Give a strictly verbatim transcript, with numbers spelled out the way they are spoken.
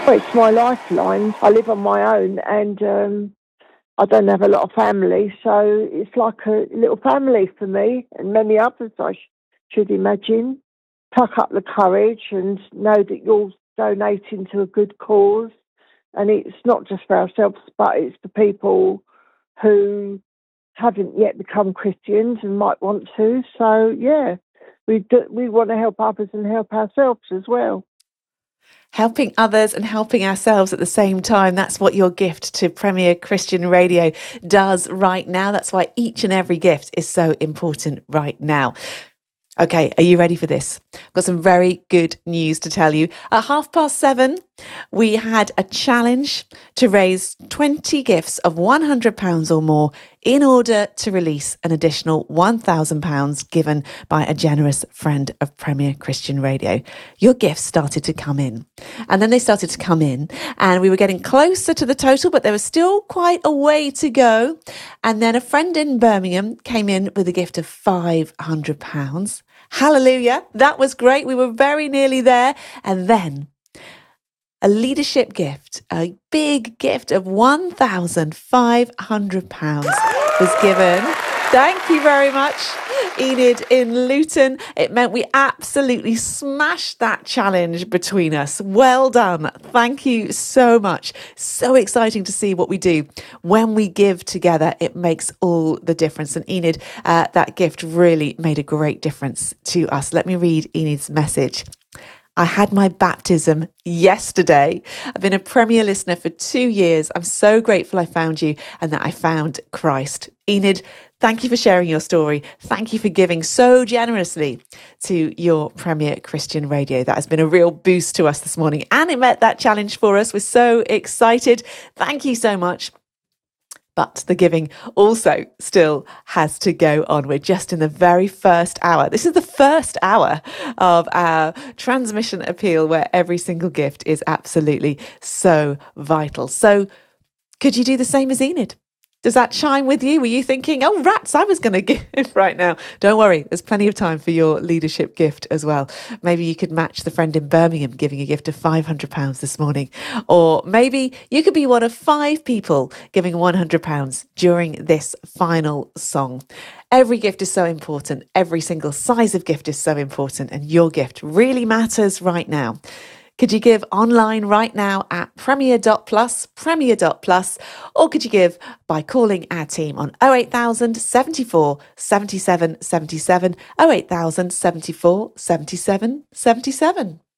Well, it's my lifeline. I live on my own, and um, I don't have a lot of family, so it's like a little family for me and many others, I sh- should imagine. Pluck up the courage and know that you're donating to a good cause, and it's not just for ourselves, but it's for people who haven't yet become Christians and might want to. So, yeah, we do, we want to help others and help ourselves as well. Helping others and helping ourselves at the same time. That's what your gift to Premier Christian Radio does right now. That's why each and every gift is so important right now. Okay, are you ready for this? I've got some very good news to tell you. At half past seven, we had a challenge to raise twenty gifts of one hundred pounds or more in order to release an additional one thousand pounds given by a generous friend of Premier Christian Radio. Your gifts started to come in, and then they started to come in, and we were getting closer to the total, but there was still quite a way to go. And then a friend in Birmingham came in with a gift of five hundred pounds. Hallelujah. That was great. We were very nearly there. And then a leadership gift, a big gift of one thousand five hundred pounds was given. Thank you very much, Enid in Luton. It meant we absolutely smashed that challenge between us. Well done. Thank you so much. So exciting to see what we do when we give together. It makes all the difference. And Enid, uh, that gift really made a great difference to us. Let me read Enid's message. I had my baptism yesterday. I've been a Premier listener for two years. I'm so grateful I found you and that I found Christ. Enid, thank you for sharing your story. Thank you for giving so generously to your Premier Christian Radio. That has been a real boost to us this morning, and it met that challenge for us. We're so excited. Thank you so much. But the giving also still has to go on. We're just in the very first hour. This is the first hour of our transmission appeal, where every single gift is absolutely so vital. So could you do the same as Enid? Does that chime with you? Were you thinking, oh, rats, I was going to give right now? Don't worry, there's plenty of time for your leadership gift as well. Maybe you could match the friend in Birmingham giving a gift of five hundred pounds this morning. Or maybe you could be one of five people giving one hundred pounds during this final song. Every gift is so important. Every single size of gift is so important. And your gift really matters right now. Could you give online right now at premier dot plus, premier dot plus, or could you give by calling our team on oh eight thousand seventy-four seventy-seven seventy-seven, oh eight thousand seventy-four seventy-seven seventy-seven?